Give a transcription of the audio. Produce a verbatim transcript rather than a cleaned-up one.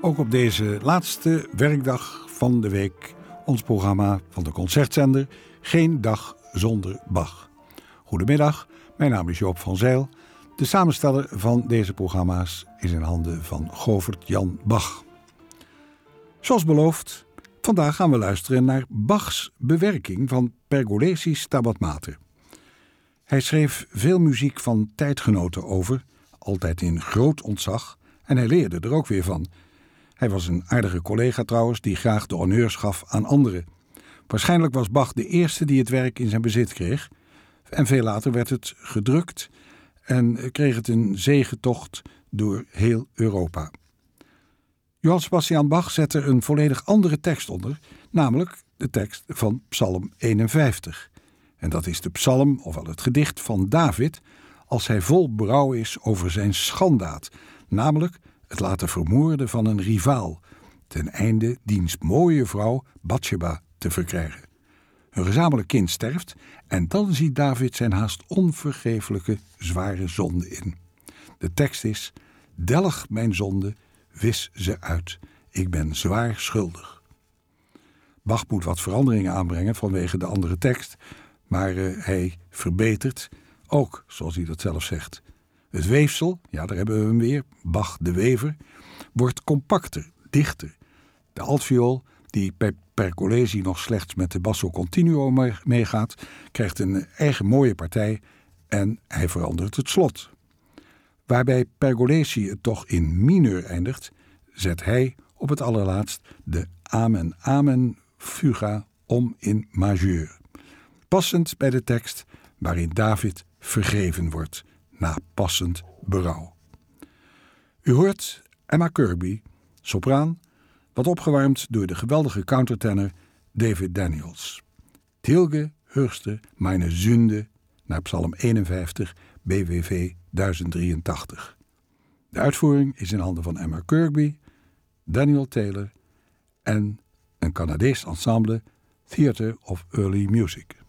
Ook op deze laatste werkdag van de week ons programma van de Concertzender Geen Dag Zonder Bach. Goedemiddag, mijn naam is Joop van Zijl. De samensteller van deze programma's is in handen van Govert Jan Bach. Zoals beloofd, vandaag gaan we luisteren naar Bachs bewerking van Pergolesi Stabat Mater. Hij schreef veel muziek van tijdgenoten over, altijd in groot ontzag, en hij leerde er ook weer van. Hij was een aardige collega trouwens, die graag de honneurs gaf aan anderen. Waarschijnlijk was Bach de eerste die het werk in zijn bezit kreeg. En veel later werd het gedrukt en kreeg het een zegetocht door heel Europa. Johann Sebastian Bach zette een volledig andere tekst onder, namelijk de tekst van Psalm eenenvijftig. En dat is de psalm, ofwel het gedicht van David, als hij vol berouw is over zijn schandaad, namelijk het laten vermoorden van een rivaal, ten einde diens mooie vrouw Batsheba te verkrijgen. Hun gezamenlijk kind sterft en dan ziet David zijn haast onvergeeflijke zware zonde in. De tekst is: delg mijn zonde, wis ze uit, ik ben zwaar schuldig. Bach moet wat veranderingen aanbrengen vanwege de andere tekst, maar uh, hij verbetert ook, zoals hij dat zelf zegt. Het weefsel, ja daar hebben we hem weer, Bach de wever, wordt compacter, dichter. De altviool, die bij Pergolesi nog slechts met de basso continuo meegaat, krijgt een eigen mooie partij en hij verandert het slot. Waarbij Pergolesi het toch in mineur eindigt, zet hij op het allerlaatst de Amen Amen fuga om in majeur. Passend bij de tekst waarin David vergeven wordt, na passend berouw. U hoort Emma Kirkby, sopraan, wat opgewarmd door de geweldige countertenor David Daniels. Tilge, hörste meine Sünde, naar Psalm eenenvijftig, B W V duizend drieëntachtig. De uitvoering is in handen van Emma Kirkby, Daniel Taylor en een Canadees ensemble Theatre of Early Music.